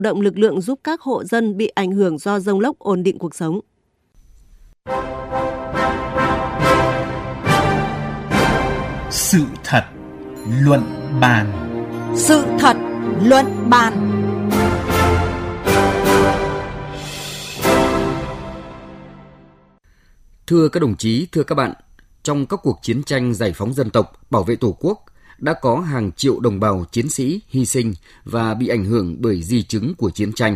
động lực lượng giúp các hộ dân bị ảnh hưởng do dông lốc ổn định cuộc sống. Sự thật luận bàn. Sự thật luận bàn. Thưa các đồng chí, thưa các bạn, trong các cuộc chiến tranh giải phóng dân tộc, bảo vệ Tổ quốc, đã có hàng triệu đồng bào chiến sĩ hy sinh và bị ảnh hưởng bởi di chứng của chiến tranh.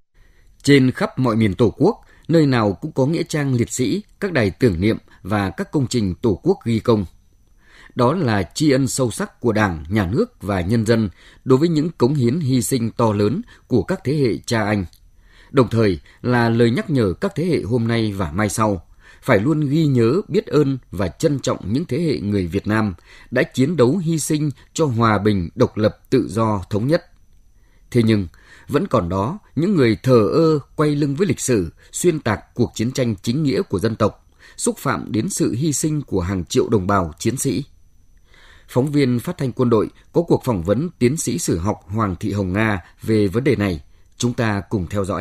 Trên khắp mọi miền Tổ quốc, nơi nào cũng có nghĩa trang liệt sĩ, các đài tưởng niệm và các công trình Tổ quốc ghi công. Đó là tri ân sâu sắc của Đảng, Nhà nước và nhân dân đối với những cống hiến hy sinh to lớn của các thế hệ cha anh. Đồng thời là lời nhắc nhở các thế hệ hôm nay và mai sau phải luôn ghi nhớ, biết ơn và trân trọng những thế hệ người Việt Nam đã chiến đấu hy sinh cho hòa bình, độc lập, tự do, thống nhất. Thế nhưng, vẫn còn đó những người thờ ơ, quay lưng với lịch sử, xuyên tạc cuộc chiến tranh chính nghĩa của dân tộc, xúc phạm đến sự hy sinh của hàng triệu đồng bào chiến sĩ. Phóng viên Phát thanh Quân đội có cuộc phỏng vấn tiến sĩ sử học Hoàng Thị Hồng Nga về vấn đề này. Chúng ta cùng theo dõi.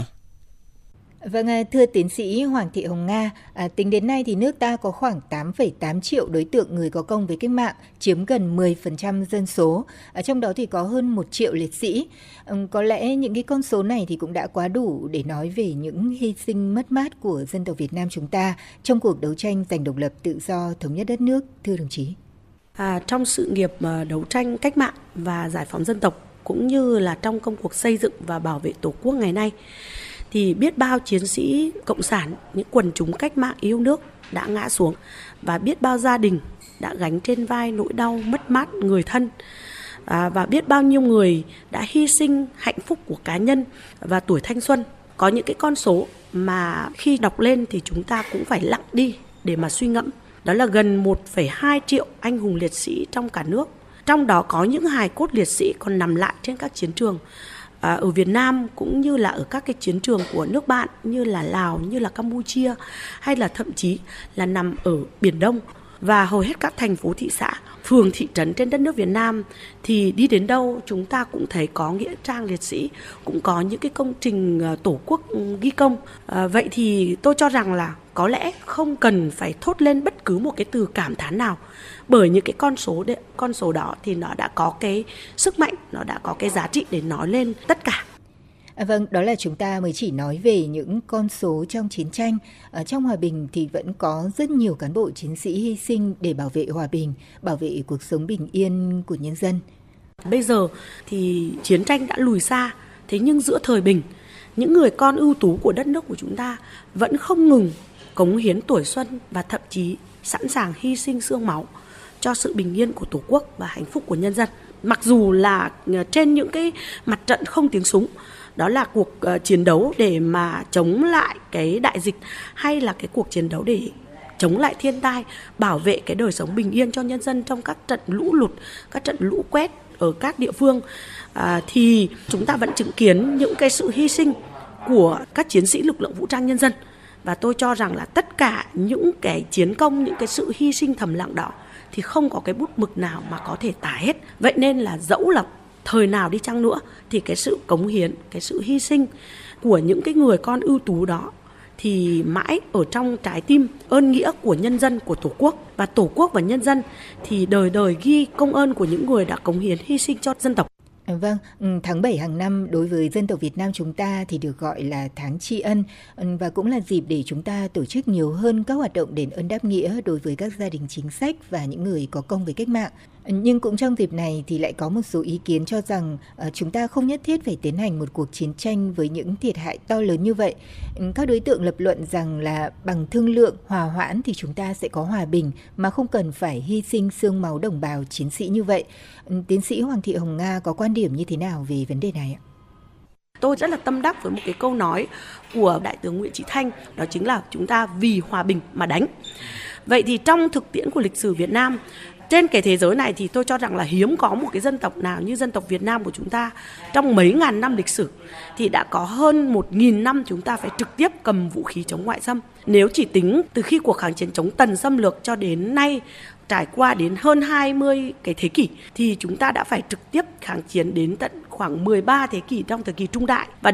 Vâng, thưa tiến sĩ Hoàng Thị Hồng Nga, tính đến nay thì nước ta có khoảng 8,8 triệu đối tượng người có công với cách mạng, chiếm gần 10% dân số. Trong đó thì có hơn 1 triệu liệt sĩ. Có lẽ những cái con số này thì cũng đã quá đủ để nói về những hy sinh mất mát của dân tộc Việt Nam chúng ta trong cuộc đấu tranh giành độc lập, tự do, thống nhất đất nước. Thưa đồng chí. Trong sự nghiệp đấu tranh cách mạng và giải phóng dân tộc, cũng như là trong công cuộc xây dựng và bảo vệ Tổ quốc ngày nay, thì biết bao chiến sĩ cộng sản, những quần chúng cách mạng yêu nước đã ngã xuống, và biết bao gia đình đã gánh trên vai nỗi đau mất mát người thân, và biết bao nhiêu người đã hy sinh hạnh phúc của cá nhân và tuổi thanh xuân. Có những cái con số mà khi đọc lên thì chúng ta cũng phải lặng đi để mà suy ngẫm. Đó là gần 1,2 triệu anh hùng liệt sĩ trong cả nước. Trong đó có những hài cốt liệt sĩ còn nằm lại trên các chiến trường ở Việt Nam, cũng như là ở các cái chiến trường của nước bạn như là Lào, như là Campuchia, hay là thậm chí là nằm ở Biển Đông. Và hầu hết các thành phố, thị xã, phường, thị trấn trên đất nước Việt Nam thì đi đến đâu chúng ta cũng thấy có nghĩa trang liệt sĩ, cũng có những cái công trình Tổ quốc ghi công. Vậy thì tôi cho rằng là có lẽ không cần phải thốt lên bất cứ một cái từ cảm thán nào, bởi những cái con số đó thì nó đã có cái sức mạnh, nó đã có cái giá trị để nói lên tất cả. Vâng, đó là chúng ta mới chỉ nói về những con số trong chiến tranh. Trong hòa bình thì vẫn có rất nhiều cán bộ chiến sĩ hy sinh để bảo vệ hòa bình, bảo vệ cuộc sống bình yên của nhân dân. Bây giờ thì chiến tranh đã lùi xa, thế nhưng giữa thời bình, những người con ưu tú của đất nước của chúng ta vẫn không ngừng cống hiến tuổi xuân và thậm chí sẵn sàng hy sinh xương máu cho sự bình yên của Tổ quốc và hạnh phúc của nhân dân. Mặc dù là trên những cái mặt trận không tiếng súng, đó là cuộc chiến đấu để mà chống lại cái đại dịch, hay là cái cuộc chiến đấu để chống lại thiên tai, bảo vệ cái đời sống bình yên cho nhân dân trong các trận lũ lụt, các trận lũ quét ở các địa phương, thì chúng ta vẫn chứng kiến những cái sự hy sinh của các chiến sĩ lực lượng vũ trang nhân dân. Và tôi cho rằng là tất cả những cái chiến công, những cái sự hy sinh thầm lặng đó thì không có cái bút mực nào mà có thể tả hết. Vậy nên là dẫu là thời nào đi chăng nữa thì cái sự cống hiến, cái sự hy sinh của những cái người con ưu tú đó thì mãi ở trong trái tim ơn nghĩa của nhân dân, của Tổ quốc. Và Tổ quốc và nhân dân thì đời đời ghi công ơn của những người đã cống hiến hy sinh cho dân tộc. Vâng, tháng 7 hàng năm đối với dân tộc Việt Nam chúng ta thì được gọi là tháng tri ân, và cũng là dịp để chúng ta tổ chức nhiều hơn các hoạt động đền ơn đáp nghĩa đối với các gia đình chính sách và những người có công với cách mạng. Nhưng cũng trong dịp này thì lại có một số ý kiến cho rằng chúng ta không nhất thiết phải tiến hành một cuộc chiến tranh với những thiệt hại to lớn như vậy. Các đối tượng lập luận rằng là bằng thương lượng, hòa hoãn thì chúng ta sẽ có hòa bình mà không cần phải hy sinh xương máu đồng bào chiến sĩ như vậy. Tiến sĩ Hoàng Thị Hồng Nga có quan điểm như thế nào về vấn đề này ạ? Tôi rất là tâm đắc với một cái câu nói của Đại tướng Nguyễn Chí Thanh, đó chính là chúng ta vì hòa bình mà đánh. Vậy thì trong thực tiễn của lịch sử Việt Nam, trên cái thế giới này thì tôi cho rằng là hiếm có một cái dân tộc nào như dân tộc Việt Nam của chúng ta. Trong mấy ngàn năm lịch sử thì đã có hơn 1.000 năm chúng ta phải trực tiếp cầm vũ khí chống ngoại xâm. Nếu chỉ tính từ khi cuộc kháng chiến chống Tần xâm lược cho đến nay, trải qua đến hơn 20 cái thế kỷ, thì chúng ta đã phải trực tiếp kháng chiến đến tận khoảng 13 thế kỷ trong thời kỳ trung đại. Và